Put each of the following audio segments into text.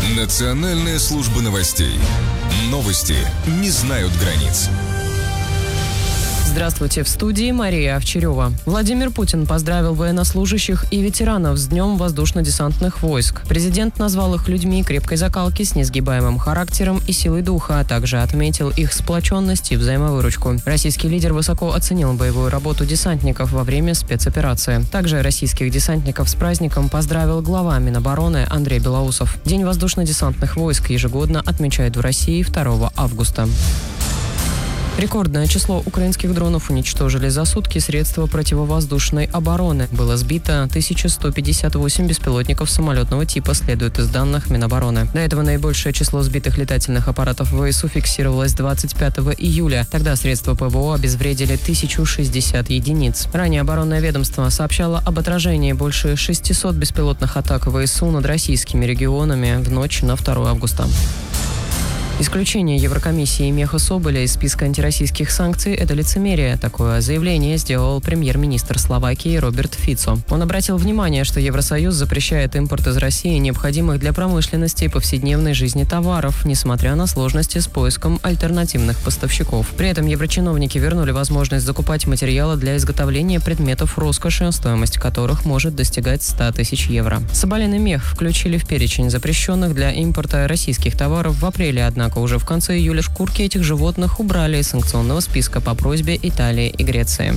Национальная служба новостей. Новости не знают границ. Здравствуйте, в студии Мария Овчарева. Владимир Путин поздравил военнослужащих и ветеранов с Днем воздушно-десантных войск. Президент назвал их людьми крепкой закалки с несгибаемым характером и силой духа, а также отметил их сплоченность и взаимовыручку. Российский лидер высоко оценил боевую работу десантников во время спецоперации. Также российских десантников с праздником поздравил глава Минобороны Андрей Белоусов. День воздушно-десантных войск ежегодно отмечают в России 2 августа. Рекордное число украинских дронов уничтожили за сутки средства противовоздушной обороны. Было сбито 1158 беспилотников самолетного типа, следует из данных Минобороны. До этого наибольшее число сбитых летательных аппаратов ВСУ фиксировалось 25 июля. Тогда средства ПВО обезвредили 1060 единиц. Ранее оборонное ведомство сообщало об отражении больше 600 беспилотных атак ВСУ над российскими регионами в ночь на 2 августа. Исключение Еврокомиссии Меха Соболя из списка антироссийских санкций – это лицемерие. Такое заявление сделал премьер-министр Словакии Роберт Фицо. Он обратил внимание, что Евросоюз запрещает импорт из России необходимых для промышленности и повседневной жизни товаров, несмотря на сложности с поиском альтернативных поставщиков. При этом еврочиновники вернули возможность закупать материалы для изготовления предметов роскоши, стоимость которых может достигать 100 тысяч евро. Соболиный мех включили в перечень запрещенных для импорта российских товаров в апреле, однако уже в конце июля шкурки этих животных убрали из санкционного списка по просьбе Италии и Греции.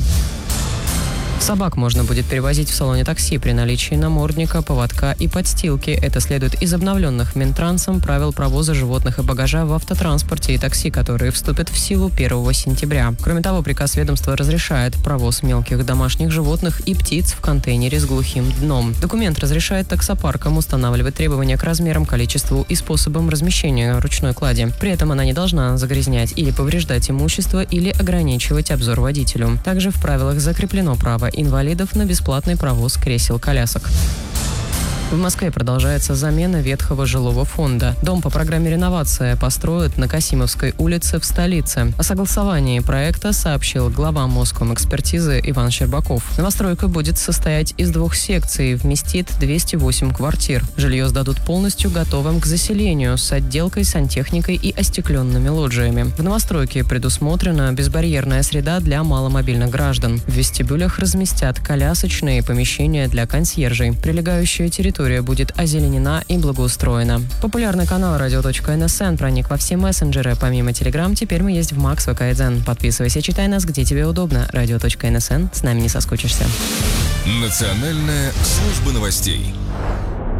Собак можно будет перевозить в салоне такси при наличии намордника, поводка и подстилки. Это следует из обновленных Минтрансом правил провоза животных и багажа в автотранспорте и такси, которые вступят в силу 1 сентября. Кроме того, приказ ведомства разрешает провоз мелких домашних животных и птиц в контейнере с глухим дном. Документ разрешает таксопаркам устанавливать требования к размерам, количеству и способам размещения ручной клади. При этом она не должна загрязнять или повреждать имущество или ограничивать обзор водителю. Также в правилах закреплено право инвалидов на бесплатный провоз кресел-колясок. В Москве продолжается замена ветхого жилого фонда. Дом по программе «Реновация» построят на Касимовской улице в столице. О согласовании проекта сообщил глава Москоэкспертизы Иван Щербаков. Новостройка будет состоять из 2 секций, вместит 208 квартир. Жилье сдадут полностью готовым к заселению с отделкой, сантехникой и остекленными лоджиями. В новостройке предусмотрена безбарьерная среда для маломобильных граждан. В вестибюлях разместят колясочные помещения для консьержей. Прилегающая территория будет озеленена и благоустроена. Популярный канал radio.nsn проник во все мессенджеры. Помимо Telegram, теперь мы есть в Макс, ВК и Дзен. Подписывайся, читай нас, где тебе удобно. Radio.nsn. С нами не соскучишься. Национальная служба новостей.